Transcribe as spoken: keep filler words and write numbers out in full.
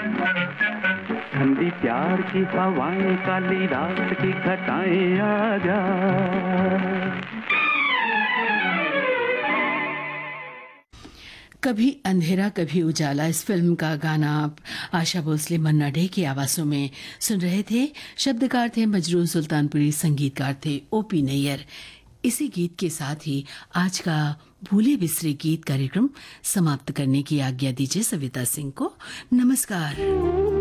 ठंडी प्यार की हवाएं, काली रात की घटाएं, आजा। कभी अंधेरा कभी उजाला, इस फिल्म का गाना आप आशा भोसले, मन्ना डे की आवाज़ों में सुन रहे थे। शब्दकार थे मजरू सुल्तानपुरी, संगीतकार थे ओपी नैयर। इसी गीत के साथ ही आज का भूले बिसरे गीत कार्यक्रम समाप्त करने की आज्ञा दीजिए सविता सिंह को। नमस्कार।